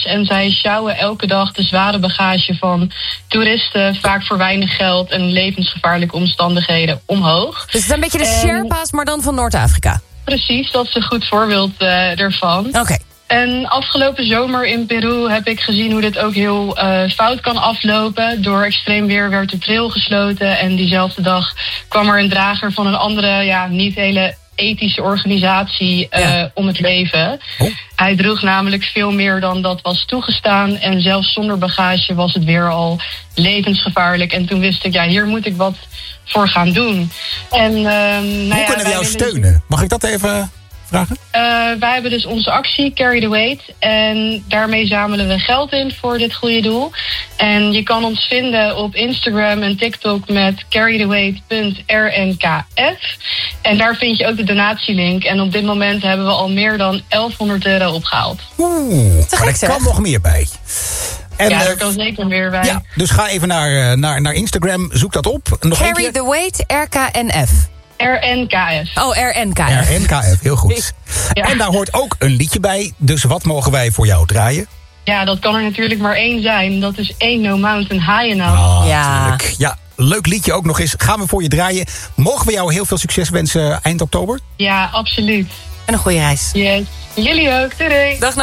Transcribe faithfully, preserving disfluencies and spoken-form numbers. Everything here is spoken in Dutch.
En zij sjouwen elke dag de zware bagage van toeristen, vaak voor weinig geld en levensgevaarlijke omstandigheden, omhoog. Dus het is een beetje de En- Sherpa's, maar dan van Noord-Afrika. Precies, dat is een goed voorbeeld uh, ervan. Oké. Okay. En afgelopen zomer in Peru heb ik gezien hoe dit ook heel uh, fout kan aflopen. Door extreem weer werd de trail gesloten. En diezelfde dag kwam er een drager van een andere, ja, niet hele ethische organisatie uh, ja. om het leven. Oh. Hij droeg namelijk veel meer dan dat was toegestaan. En zelfs zonder bagage was het weer al levensgevaarlijk. En toen wist ik, ja, hier moet ik wat voor gaan doen. En, uh, nou Hoe ja, kunnen we jou steunen? Mag ik dat even vragen? Uh, wij hebben dus onze actie Carry the Weight. En daarmee zamelen we geld in voor dit goede doel. En je kan ons vinden op Instagram en TikTok met carry the weight punt r n k f. En daar vind je ook de donatielink. En op dit moment hebben we al meer dan elfhonderd euro opgehaald. Oeh, maar er kan nog meer bij. En, ja, er kan zeker meer bij. Ja, dus ga even naar, naar, naar Instagram, zoek dat op. Nog Carry the Weight R K N F. R N K F. Oh, R N K F. R N K F, heel goed. Ja. En daar hoort ook een liedje bij. Dus wat mogen wij voor jou draaien? Ja, dat kan er natuurlijk maar één zijn. Dat is Ain't No Mountain High Enough. Oh, ja. Natuurlijk. Ja, leuk liedje ook nog eens. Gaan we voor je draaien. Mogen we jou heel veel succes wensen eind oktober? Ja, absoluut. En een goede reis. Yes. Jullie ook. Doei. Dag.